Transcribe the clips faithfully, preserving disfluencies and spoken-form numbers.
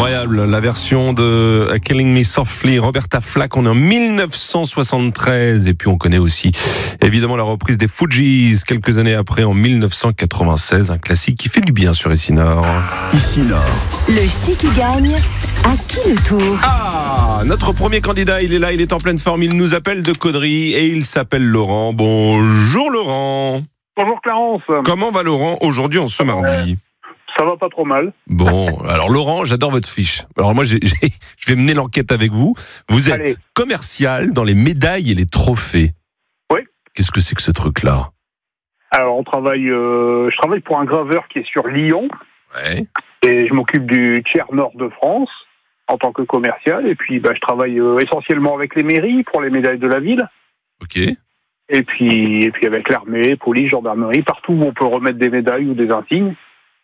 Incroyable, la version de Killing Me Softly, Roberta Flack, on est en mille neuf cent soixante-treize, et puis on connaît aussi évidemment la reprise des Fugees quelques années après en mille neuf cent quatre-vingt-seize, un classique qui fait du bien sur Ici Nord. Ici Nord. Le ch'ti qui gagne, à qui le tour? Ah, notre premier candidat, il est là, il est en pleine forme, il nous appelle de Caudry et il s'appelle Laurent. Bonjour Laurent. Bonjour Clarence. Comment va Laurent aujourd'hui en ce mardi? Ça va pas trop mal. Bon, alors Laurent, j'adore votre fiche. Alors moi, j'ai, j'ai, je vais mener l'enquête avec vous. Vous êtes Allez. commercial dans les médailles et les trophées. Oui. Qu'est-ce que c'est que ce truc-là? Alors on travaille, euh, je travaille pour un graveur qui est sur Lyon Ouais. et je m'occupe du tiers nord de France en tant que commercial. Et puis bah, je travaille euh, essentiellement avec les mairies pour les médailles de la ville. Ok. Et puis, et puis avec l'armée, police, gendarmerie, partout où on peut remettre des médailles ou des insignes.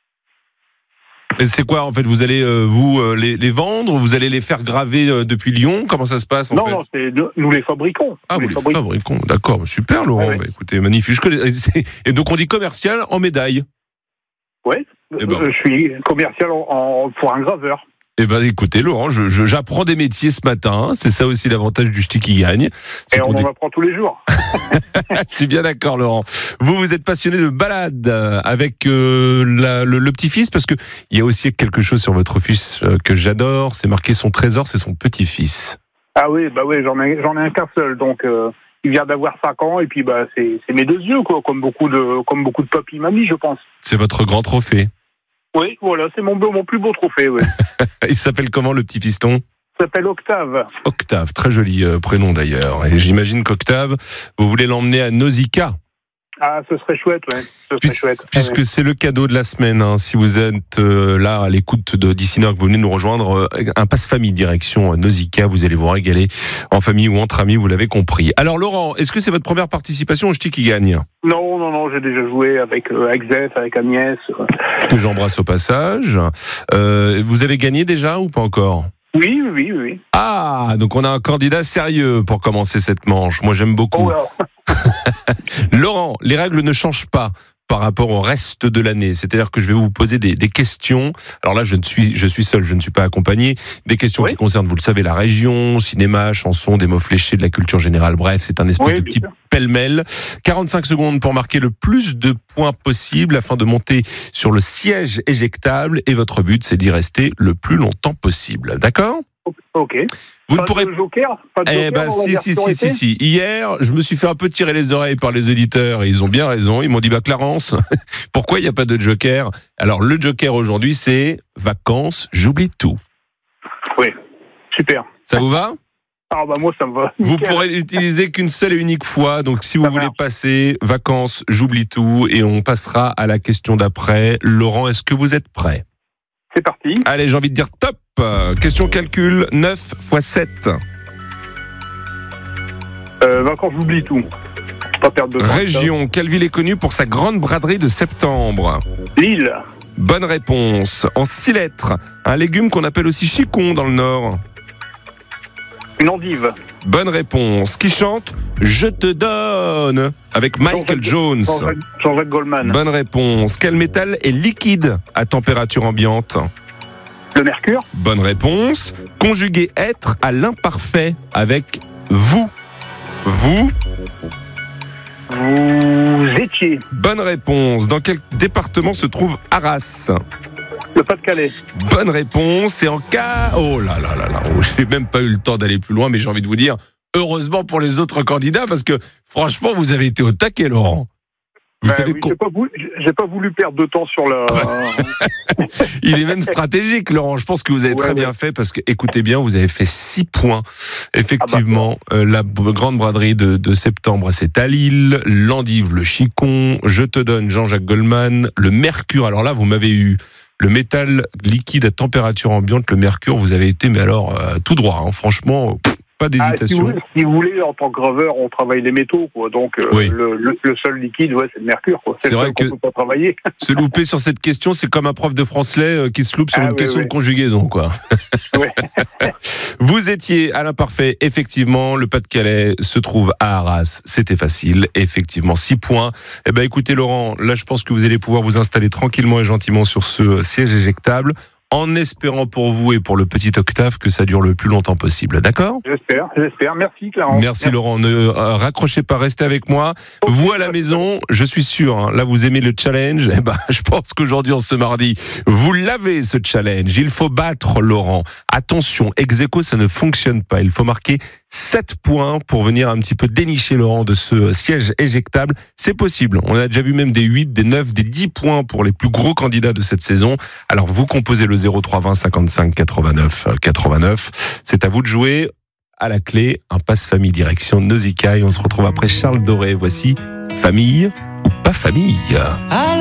Et c'est quoi en fait? Vous allez euh, vous euh, les, les vendre? Vous allez les faire graver euh, depuis Lyon? Comment ça se passe en non, fait? non, c'est nous, nous les fabriquons. Ah, Nous vous les fabriquons. fabriquons. D'accord, super Laurent. Ouais, ouais. Bah, écoutez, magnifique. Je connais... Et donc on dit commercial en médaille. Ouais. Eh ben. Je suis commercial en, en- pour un graveur. Eh ben écoutez Laurent, je, je- j'apprends des métiers ce matin. C'est ça aussi l'avantage du ch'ti qui gagne. C'est Et on qu'on en dit- apprend tous les jours. Je suis bien d'accord, Laurent. Vous, vous êtes passionné de balade euh, avec euh, la- le, le petit-fils, parce que il y a aussi quelque chose sur votre fiche euh, que j'adore. C'est marqué son trésor, c'est son petit-fils. Ah oui, bah oui, j'en ai, j'en ai un qu'un seul, donc euh, il vient d'avoir cinq ans et puis bah c'est, c'est mes deux yeux quoi, comme beaucoup de, comme beaucoup de papy mamie, je pense. C'est votre grand trophée. Oui, voilà, c'est mon, beau- mon plus beau trophée. Oui. Il s'appelle comment le petit fiston? Il s'appelle Octave. Octave, très joli euh, prénom d'ailleurs. Et j'imagine qu'Octave, vous voulez l'emmener à Nausicaa. Ah, ce serait chouette, ouais. Ce serait Puis- chouette. puisque Ouais. c'est le cadeau de la semaine, hein. Si vous êtes euh, là à l'écoute de d'Ici Nord, que vous venez nous rejoindre, euh, un passe-famille direction euh, Nausicaa, vous allez vous régaler en famille ou entre amis, vous l'avez compris. Alors Laurent, est-ce que c'est votre première participation au ch'ti qui gagne? Non, non, non, j'ai déjà joué avec euh, avec Zef, avec Agnès. euh. Que j'embrasse au passage. Euh, vous avez gagné déjà ou pas encore? Oui, oui, oui, oui. Ah, donc on a un candidat sérieux pour commencer cette manche. Moi j'aime beaucoup. Oh, alors. Laurent, les règles ne changent pas par rapport au reste de l'année. C'est-à-dire que je vais vous poser des, des questions. Alors là, je ne suis, je suis seul, je ne suis pas accompagné. Des questions Oui. qui concernent, vous le savez, la région, cinéma, chansons, des mots fléchés, de la culture générale. Bref, c'est un espèce Oui, de bien petit sûr. pêle-mêle. quarante-cinq secondes pour marquer le plus de points possible afin de monter sur le siège éjectable. Et votre but, c'est d'y rester le plus longtemps possible. D'accord? Ok. Vous Pas ne pourrez de joker, pas de eh joker ben dans la si, si, version si, été si, si. Hier, je me suis fait un peu tirer les oreilles par les éditeurs et ils ont bien raison. Ils m'ont dit, bah Clarence, pourquoi il n'y a pas de joker? Alors le joker aujourd'hui, c'est vacances, j'oublie tout. Oui, super. Ça vous va? Ah bah moi ça me va. Vous Nickel. pourrez l'utiliser qu'une seule et unique fois. Donc si vous Ça voulez marche. passer vacances, j'oublie tout, et on passera à la question d'après. Laurent, est-ce que vous êtes prêt? C'est parti. Allez, j'ai envie de dire top. Euh, Question calcul, neuf fois sept. Euh, vacances, j'oublie tout. Pas perdre de temps. Région, quelle ville est connue pour sa grande braderie de septembre? Lille. Bonne réponse. En six lettres, un légume qu'on appelle aussi chicon dans le Nord. Une endive. Bonne réponse. Qui chante Je te donne avec Michael Jones. Jean-Jacques, Jean-Jacques Goldman. Bonne réponse. Quel métal est liquide à température ambiante? Le mercure. Bonne réponse. Conjuguer être à l'imparfait avec vous. Vous. Vous étiez. Bonne réponse. Dans quel département se trouve Arras? Le Pas-de-Calais. Bonne réponse. Et en cas... Oh là là là là. Oh, j'ai même pas eu le temps d'aller plus loin, mais j'ai envie de vous dire, heureusement pour les autres candidats, parce que franchement, vous avez été au taquet, Laurent. Vous Ben savez oui, qu'on- j'ai pas, voulu, j'ai pas voulu perdre de temps sur la. Il est même stratégique, Laurent. Je pense que vous avez Ouais, très ouais. bien fait, parce que, écoutez bien, vous avez fait six points. Effectivement, Ah euh, la b- grande braderie de, de septembre, c'est à Lille. L'endive, le chicon. Je te donne Jean-Jacques Goldman. Le mercure. Alors là, vous m'avez eu. Le métal liquide à température ambiante, le mercure, vous avez été, mais alors, euh, tout droit. Hein. Franchement, pff, pas Ah, si, d'hésitation. vous, si vous voulez, en tant que graveur, on travaille les métaux, quoi. Donc, euh, Oui. le, le, le seul liquide, ouais, c'est le mercure, quoi. C'est le vrai seul que- qu'on peut pas travailler. Se louper sur cette question, c'est comme un prof de français euh, qui se loupe sur Ah, une oui, question oui. de conjugaison, quoi. Ouais. Vous étiez à l'imparfait, effectivement, le Pas-de-Calais se trouve à Arras, c'était facile, effectivement, six points. Eh ben, écoutez Laurent, là je pense que vous allez pouvoir vous installer tranquillement et gentiment sur ce siège éjectable. en espérant pour vous et pour le petit Octave que ça dure le plus longtemps possible. D'accord ? J'espère, j'espère. Merci, Clarence. Merci, Merci Laurent. Ne euh, raccrochez pas, restez avec moi. Okay. Vous à la maison, je suis sûr, hein, là vous aimez le challenge. Eh ben, je pense qu'aujourd'hui, en ce mardi, vous l'avez ce challenge. Il faut battre Laurent. Attention, ex aequo, ça ne fonctionne pas. Il faut marquer sept points pour venir un petit peu dénicher Laurent de ce siège éjectable. C'est possible. On a déjà vu même des huit, des neuf, des dix points pour les plus gros candidats de cette saison. Alors vous composez le zéro trois vingt cinquante-cinq quatre-vingt-neuf quatre-vingt-neuf. C'est à vous de jouer. À la clé, un passe-famille direction Nausicaa. On se retrouve après Charles Doré. Voici Famille ou pas famille.